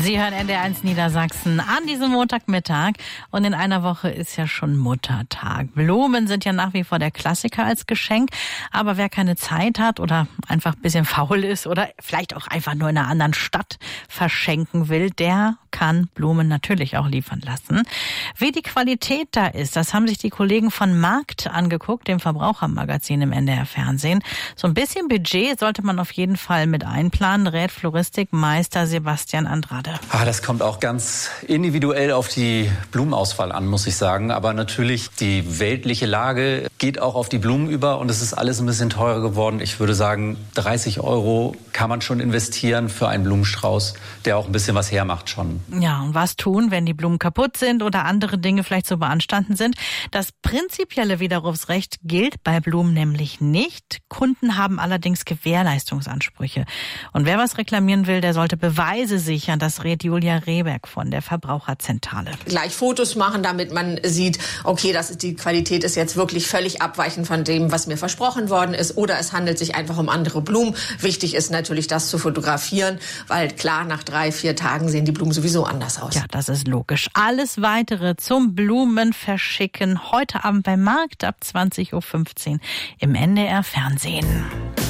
Sie hören NDR1 Niedersachsen an diesem Montagmittag und in einer Woche ist ja schon Muttertag. Blumen sind ja nach wie vor der Klassiker als Geschenk, aber wer keine Zeit hat oder einfach ein bisschen faul ist oder vielleicht auch einfach nur in einer anderen Stadt verschenken will, der kann Blumen natürlich auch liefern lassen. Wie die Qualität da ist, das haben sich die Kollegen von Markt angeguckt, dem Verbrauchermagazin im NDR Fernsehen. So ein bisschen Budget sollte man auf jeden Fall mit einplanen, rät Floristikmeister Sebastian Andrade. Das kommt auch ganz individuell auf die Blumenauswahl an, muss ich sagen. Aber natürlich, die weltliche Lage geht auch auf die Blumen über und es ist alles ein bisschen teurer geworden. Ich würde sagen, 30 € kann man schon investieren für einen Blumenstrauß, der auch ein bisschen was hermacht schon. Ja, und was tun, wenn die Blumen kaputt sind oder andere Dinge vielleicht so beanstanden sind? Das prinzipielle Widerrufsrecht gilt bei Blumen nämlich nicht. Kunden haben allerdings Gewährleistungsansprüche. Und wer was reklamieren will, der sollte Beweise sichern. Das rät Julia Rehberg von der Verbraucherzentrale. Gleich Fotos machen, damit man sieht, okay, die Qualität ist jetzt wirklich völlig abweichend von dem, was mir versprochen worden ist. Oder es handelt sich einfach um andere Blumen. Wichtig ist natürlich, das zu fotografieren, weil klar, nach 3-4 Tagen sehen die Blumen sowieso anders aus. Ja, das ist logisch. Alles Weitere zum Blumenverschicken heute Abend beim Markt ab 20:15 Uhr im NDR Fernsehen.